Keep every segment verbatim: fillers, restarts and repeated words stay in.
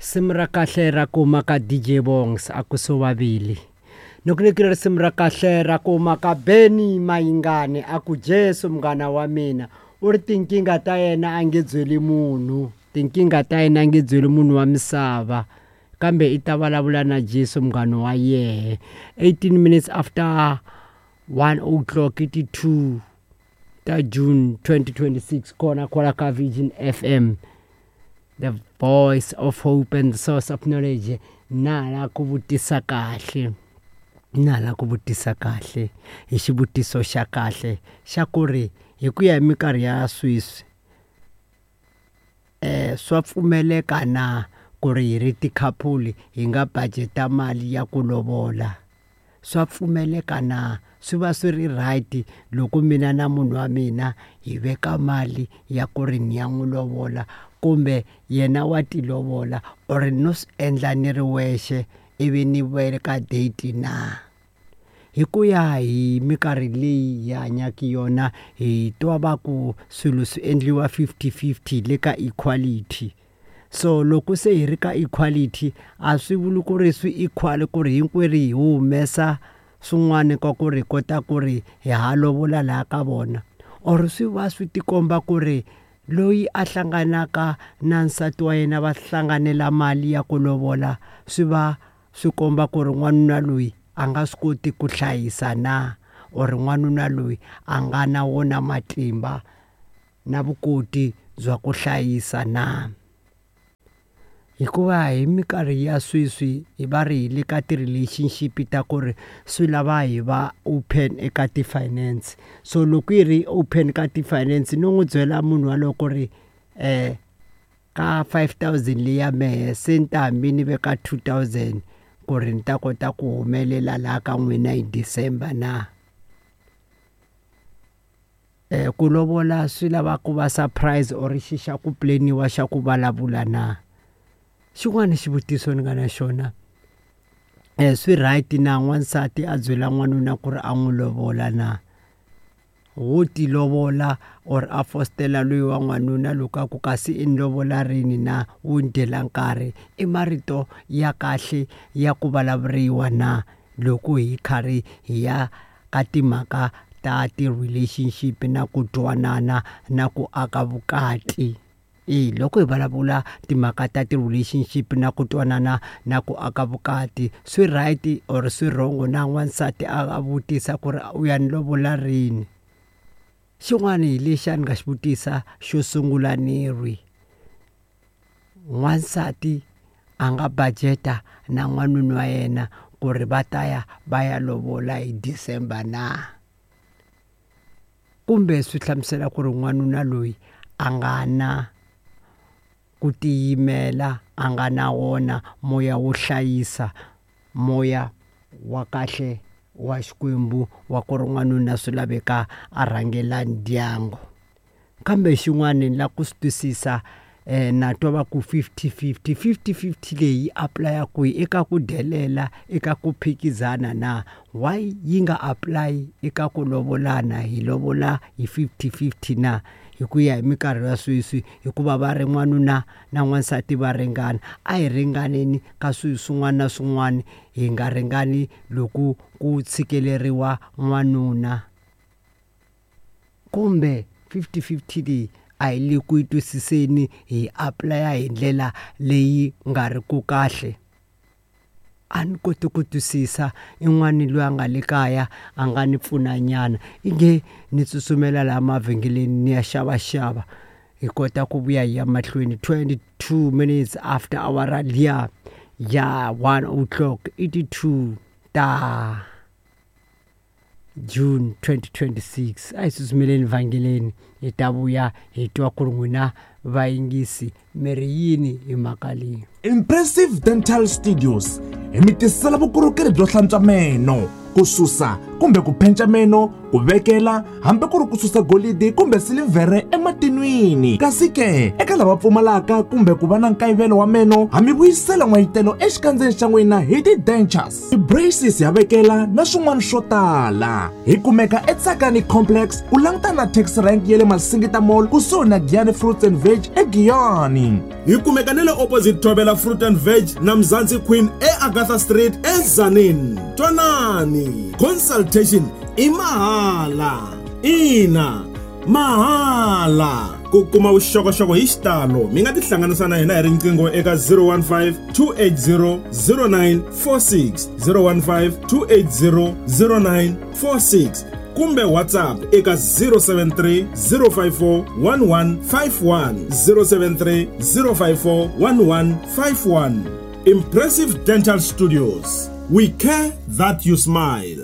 Simra kahle ra kuma ka D J Bongs akuso wabili. Nokunikira simra kahle ra kuma ka Benny Mayingane aku Jesu mngana wa mina. Uri tinkinga ta yena angedzweli munhu. Tinkinga ta yena angedzweli munhu wa misava. Kambe itavulavula na Jesu mngana wa yehe. eighteen minutes after one o'clock eighty-two ta June twenty twenty-six kona kwala ka Vision F M. The voice of hope and the source of knowledge. Nala kubutisa kahle. Nala kubutisa kahle. Hi xivutiso xa kahle xa ku ri hi ku ya hi minkarhi ya sweswi eh swa pfumeleka na ku ri hi ri tikhapuli hi nga budgeta mali ya ku lovola. Swa pfumeleka na swi va swi ri right loko mina na munhu wa mina hi veka mali ya ku ri ni ya n'wi lovola kumbe yena wa ti lovola or no swi endla ni ri wexe ivi ni veka date na. Hi ku ya hi minkarhi leyi hi hanyaka yona hi twa va ku swilo swi endliwa fifty fifty le ka equality. So loko se hi ri ka equality a swi vuli ku ri swi equal ku ri hinkwerhu hi humesa swin'wana ka ku ri kota ku ri hi ha lovola laha ka vona or swi va swi tikomba ku ri loyi a hlanganaka na nsati wa yena va hlanganela mali ya ku lovola swi va swi komba ku ri n'wanuna loyi a nga swi koti ku hlayisa na or n'wanuna loyi a nga na wona matimba na vukoti bya ku hlayisa na. Hikuva hi minkarhi ya sweswi hi va ri hi le ka ti-relationship ta ku ri swi lava hi va open eka ti-finance. So loko hi ri open ka ti-finance no n'wi byela munhu waloko ri eh ka five thousand leya mehe se ni ta hambi ni veka two thousand ku ri ni ta kota ku humelela laha ka n'wina hi December na. Eh ku lovola swi lava ku va surprise or xi xa ku planiwa xa ku vulavula na. Xin'wana xivutiso ni nga na xona eh swi right na n'wansati a byela n'wanuna ku ri a n'wi lovola na. Wo ti lovola or a fostela loyi wa n'wanuna loko a ku kasi i ni lovola rini na wu ndyela nkarhi i marito ya kahle ya ku vulavuriwa na loko hi karhi hi ya ka timhaka ta ti-relationship na ku twanana na ku aka vukati. Eh loko hi vulavula timhaka ta ti-relationship na ku twanana na ku aka vukati swi right or swi wrong na n'wansati a vutisa ku ri u ya ni lovola rini. Xin'wana hi lexi a ni nga xi vutisa xo sungula ni ri n'wansati a nga budgeta na n'wanuna wa yena ku ri va ta ya va ya lovola hi December na kumbe swi hlamusela ku ri n'wanuna loyi a nga na ku tiyimela a nga na wona moya wo hlayisa moya wa kahle wa xikwembu wa ku ri n'wanuna swi laveka a rhangela ndyangu. Kambe xin'wana ni la ku swi twisisa eh na twa va ku fifty fifty fifty fifty leyi apply ku eka ku delela eka ku phikizana na why yi nga apply eka ku lovolana hi lovola hi fifty fifty na. Hi ku ya hi minkarhi ya sweswi hikuva va ri n'wanuna na n'wansati va ringana a hi ringaneni ka swilo swin'wana na swin'wana hi nga ringani loko ku tshikeleriwa n'wanuna kumbe fifty fifty leyi a hi le ku yi twisiseni hi apply hi ndlela leyi nga ri ku kahle. A ni koti ku twisisa in'wana loyi a nga le kaya a nga ni pfuna nyana inge ni tsutsumela laha mavhengeleni ni ya xava xava hi kota ku vuya hi ya mahlweni. Twenty-two minutes after awara liya ya one o'clock eighty-two ta June twenty twenty-six a hi tsutsumeleni vhangeleni hi ta vuya hi twa ku ri n'wina vayingisi mi ri yini hi mhaka leyi. Impressive Dental Studios hi mi tisela vukorhokeri byo hlantswa meno ku susa kumbe ku phenca meno, ku vekela, hambi ku ri ku susa golidi kumbe silivhere ematinwini. Kasi ke eka lava pfumalaka kumbe ku va na nkayivelo wa meno, ha mi vuyisela n'wayitelo exikandzeni xa n'wina hi ti-dentures, ti-braces ya vekela na swin'wana swo tala. Hi kumeka eTsakani Complex, u languta na taxi rank ya le Masingita Mall kusuhi na Giyani Fruits and Veg eGiyani. Hi kumeka ni le opposite Thobela Fruit and Veg na Mzansi Queen eAgatha Street eZanin. Twanani, consultation i mahala. Ina mahala. Ku kuma vuxokoxoko hi xitalo mi nga tihlanganisa na hina hi riqingho eka zero one five two eight zero zero nine four six zero one five two eight zero zero nine four six kumbe WhatsApp eka zero seven three zero five four one one five one zero seven three zero five four one one five one. Impressive Dental Studios. We care that you smile.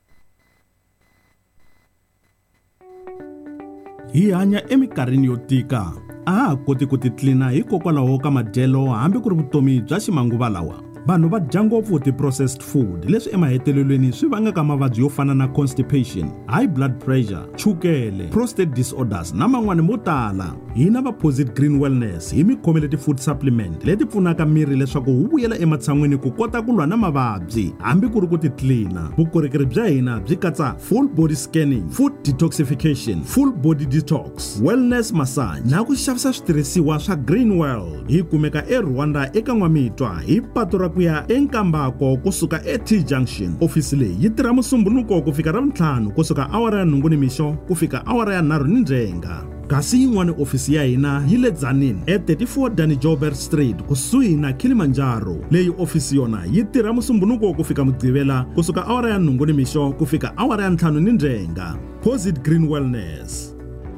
Hi hanya emikarhini yo tika. A ha koti ku titlina hikokwalaho ka madyelo hambi ku ri vutomi bya ximanguva lawa. Vanhu va dya ngopfu ti-processed food leswi emahetelelweni swi vangaka mavabyi yo fana na constipation, high blood pressure, chukele, prostate disorders na man'wani mo tala. Hina va Posit Green Wellness hi mi khomele ti-food supplement leti pfunaka miri leswaku wu vuyela ematshan'wini ku kota ku lwa na mavabyi hambi ku ri ku titlina. Vukorhokeri bya hina byi katsa full body scanning, food detoxification, full body detox, wellness massage na ku xavisa switirhisiwa swa Greenwell. Hi kumeka eRwanda eka N'wamitwa hi patu ra ku ya eNkambako kusuka eT Junction. Ofisi leyi yi tirha musumbhunuko ku fika ravuntlhanu kusuka awara ya nhungu nimixo ku fika awara ya nharhu ni ndzhenga. Kasi yin'wana ofisi ya hina yi le Tzaneen at thirty-four Danny Joubert Street kusuhi na Kilimanjaro. Leyi ofisi yona yi tirha musumbhunuko ku fika Mugqivela kusuka awara ya nhungu nimixo ku fika awara ya ntlhanu ni ndzhenga. Posit Green Wellness.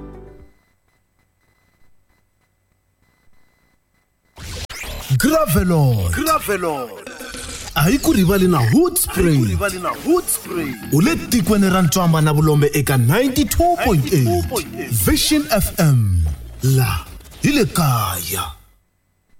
Gravelon Gravelon ayi ku rivali na Hoedspring u le tikweni ra Ntswamba na Vulombe eka ninety-two point eight Vision F M la hi le kaya.